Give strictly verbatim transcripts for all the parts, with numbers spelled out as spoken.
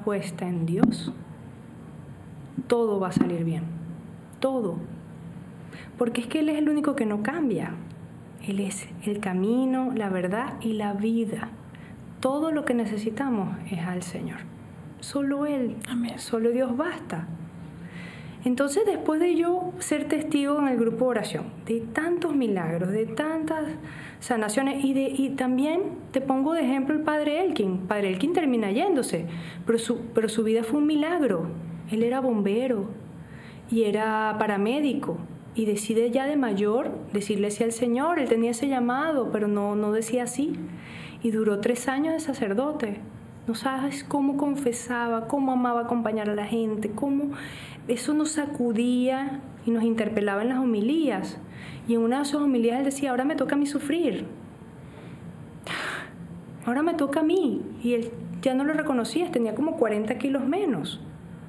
puesta en Dios, todo va a salir bien. Todo. Porque es que Él es el único que no cambia. Él es el camino, la verdad y la vida. Todo lo que necesitamos es al Señor. Solo Él. Amén. Solo Dios basta. Entonces, después de yo ser testigo en el grupo de oración, de tantos milagros, de tantas sanaciones, y, de, y también te pongo de ejemplo el padre Elkin. Padre Elkin termina yéndose, pero su, pero su vida fue un milagro. Él era bombero y era paramédico, y decide ya de mayor decirle sí al Señor. Él tenía ese llamado, pero no, no decía sí. Y duró tres años de sacerdote. No sabes cómo confesaba, cómo amaba acompañar a la gente, cómo eso nos sacudía y nos interpelaba en las homilías. Y en una de sus homilías él decía, ahora me toca a mí sufrir. Ahora me toca a mí. Y él ya no lo reconocía, tenía como cuarenta kilos menos.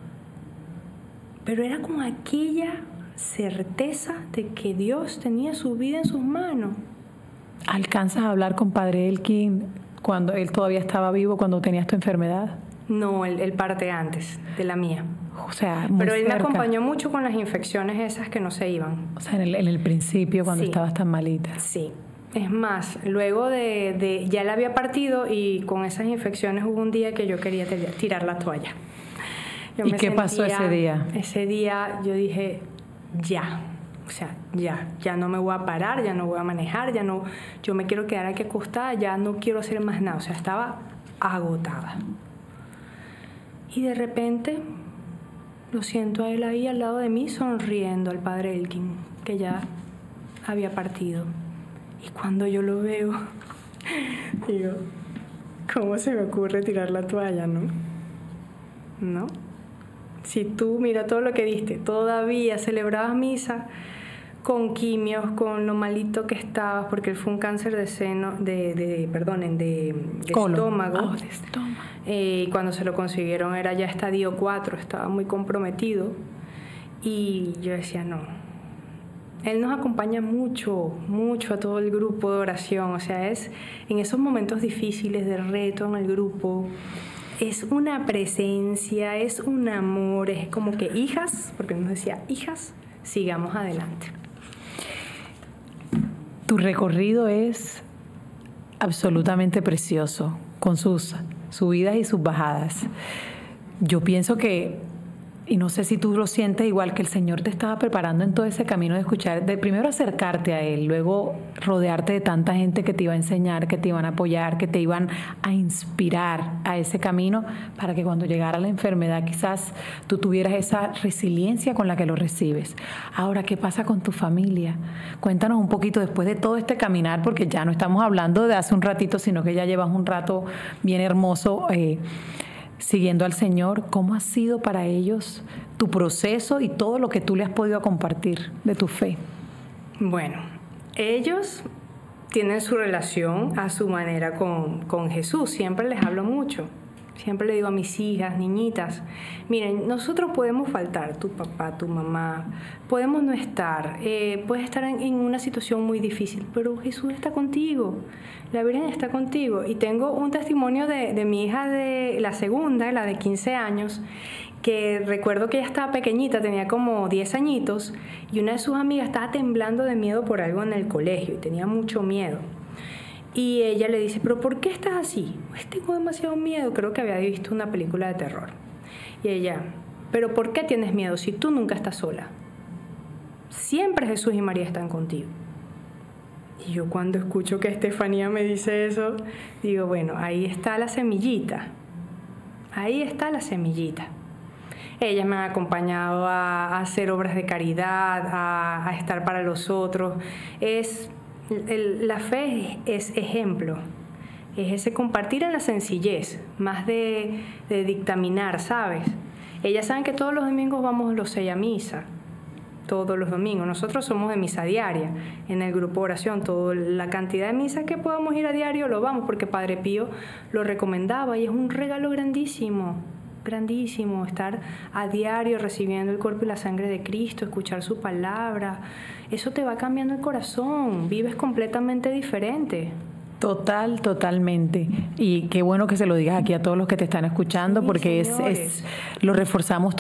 Pero era con aquella certeza de que Dios tenía su vida en sus manos. ¿Alcanzas a hablar con Padre Elkin cuando él todavía estaba vivo, cuando tenías tu enfermedad? No, él, él parte antes de la mía. O sea, muy Pero él cerca. me acompañó mucho con las infecciones esas que no se iban. O sea, en el, en el principio, cuando Sí. estabas tan malita. Sí. Es más, luego de, de... Ya él había partido y con esas infecciones hubo un día que yo quería tirar la toalla. Yo ¿Y me qué sentía, pasó ese día? Ese día yo dije, ya. O sea, ya. Ya no me voy a parar, ya no voy a manejar, ya no... Yo me quiero quedar aquí acostada, ya no quiero hacer más nada. O sea, estaba agotada. Y de repente lo siento a él ahí al lado de mí sonriendo, al padre Elkin, que ya había partido. Y cuando yo lo veo, digo, ¿cómo se me ocurre tirar la toalla, no? ¿No? Si tú, mira todo lo que diste, todavía celebrabas misa con quimios, con lo malito que estabas, porque él fue un cáncer de seno, de, de perdonen, de, de estómago. Oh, de estómago. Eh, y cuando se lo consiguieron era ya estadio cuatro, estaba muy comprometido. Y yo decía, no. Él nos acompaña mucho, mucho a todo el grupo de oración. O sea, es en esos momentos difíciles de reto en el grupo, es una presencia, es un amor, es como que hijas, porque nos decía, hijas, sigamos adelante. Tu recorrido es absolutamente precioso, con sus subidas y sus bajadas. Yo pienso que, y no sé si tú lo sientes igual, que el Señor te estaba preparando en todo ese camino de escuchar, de primero acercarte a Él, luego rodearte de tanta gente que te iba a enseñar, que te iban a apoyar, que te iban a inspirar a ese camino, para que cuando llegara la enfermedad quizás tú tuvieras esa resiliencia con la que lo recibes. Ahora, ¿qué pasa con tu familia? Cuéntanos un poquito después de todo este caminar, porque ya no estamos hablando de hace un ratito, sino que ya llevas un rato bien hermoso eh, siguiendo al Señor. ¿Cómo ha sido para ellos tu proceso y todo lo que tú le has podido compartir de tu fe? Bueno, ellos tienen su relación a su manera con, con Jesús. Siempre les hablo mucho. Siempre le digo a mis hijas, niñitas, miren, nosotros podemos faltar, tu papá, tu mamá, podemos no estar, eh, puedes estar en, en una situación muy difícil, pero Jesús está contigo, la Virgen está contigo. Y tengo un testimonio de, de mi hija, de la segunda, la de quince años, que recuerdo que ella estaba pequeñita, tenía como diez añitos, y una de sus amigas estaba temblando de miedo por algo en el colegio y tenía mucho miedo. Y ella le dice, ¿pero por qué estás así? Pues tengo demasiado miedo, creo que había visto una película de terror. Y ella, ¿pero por qué tienes miedo si tú nunca estás sola? Siempre Jesús y María están contigo. Y yo cuando escucho que Estefanía me dice eso, digo, bueno, ahí está la semillita. Ahí está la semillita. Ellas me han acompañado a, a hacer obras de caridad, a, a estar para los otros. Es... El, la fe es, es ejemplo, es ese compartir en la sencillez, más de, de dictaminar, ¿sabes? Ellas saben que todos los domingos vamos los seis a misa, todos los domingos. Nosotros somos de misa diaria, en el grupo de oración, toda la cantidad de misas que podamos ir a diario lo vamos, porque Padre Pío lo recomendaba y es un regalo grandísimo. Grandísimo, estar a diario recibiendo el cuerpo y la sangre de Cristo, escuchar su palabra, eso te va cambiando el corazón, vives completamente diferente. Total, totalmente. Y qué bueno que se lo digas aquí a todos los que te están escuchando, Sí, porque es, señores. es, lo reforzamos